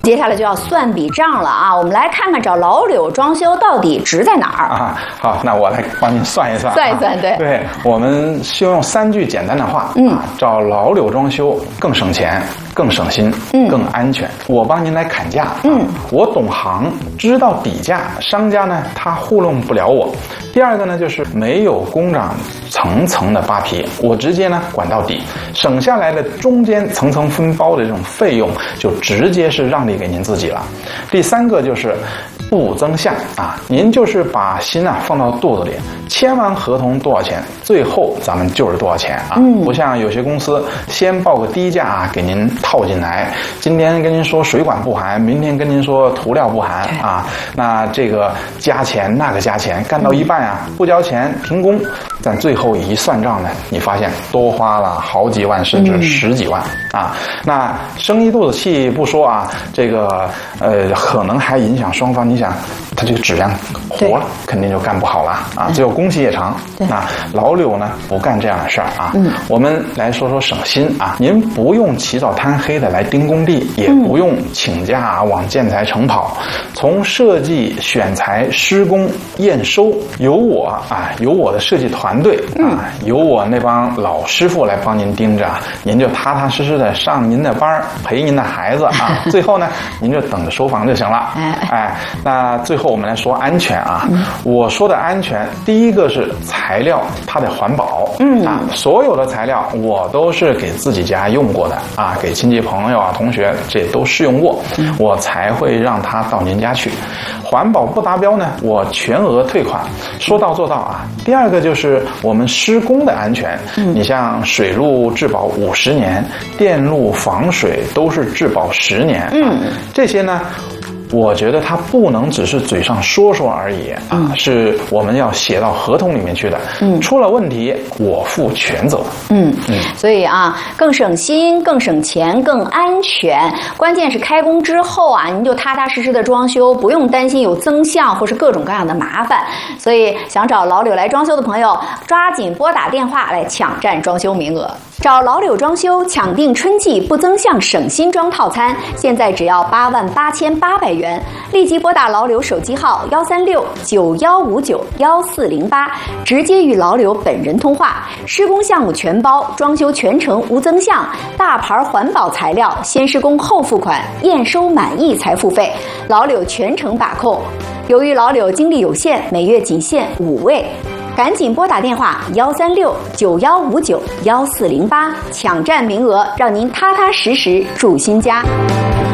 接下来就要算笔账了啊！我们来看看找老柳装修到底值在哪儿啊？好，那我来帮您算一算。 算一算，对。 对，我们就用3句简单的话找老柳装修更省钱、更省心、更安全。我帮您来砍价，我懂行，知道底价，商家呢他糊弄不了我。第二个呢就是没有工长层层的扒皮，我直接呢管到底，省下来的中间层层分包的这种费用就直接是让利给您自己了。第3个就是不增项啊，您就是把心啊放到肚子里，签完合同多少钱，最后咱们就是多少钱啊。不像有些公司先报个低价啊给您套进来，今天跟您说水管不含，明天跟您说涂料不含啊，那这个加钱那个加钱，干到一半啊不交钱停工，但最后一算账呢，你发现多花了好几万甚至10几万啊。那生一肚子气不说啊，这个可能还影响双方，你想他这个质量活了肯定就干不好了啊，最后工期也长。那老柳呢不干这样的事儿啊。我们来说说省心啊，您不用起早贪黑的来盯工地，也不用请假往建材城跑，从设计选材、施工、验收有我的设计团队啊，有我那帮老师傅来帮您盯着，您就踏踏实实的上您的班，陪您的孩子啊。最后呢，您就等着收房就行了。那最后我们来说安全啊。我说的安全，第一个是材料，它得环保。所有的材料我都是给自己家用过的啊，给亲戚朋友啊、同学这都试用过，我才会让他到您家去。环保不达标呢，我全额退款，说到做到啊。第二个就是我们施工的安全，你像水路质保50年，电路防水都是质保10年，这些呢我觉得它不能只是嘴上说说而已啊，是我们要写到合同里面去的。出了问题我负全责。 所以啊，更省心、更省钱、更安全，关键是开工之后啊，您就踏踏实实的装修，不用担心有增项或是各种各样的麻烦。所以想找老柳来装修的朋友，抓紧拨打电话来抢占装修名额。找老柳装修抢定春季不增项省心装套餐，现在只要88800元，立即拨打老柳手机号13691591408，直接与老柳本人通话。施工项目全包，装修全程无增项，大牌环保材料，先施工后付款，验收满意才付费，老柳全程把控。由于老柳精力有限，每月仅限5位。赶紧拨打电话13691591408，抢占名额，让您踏踏实实住新家。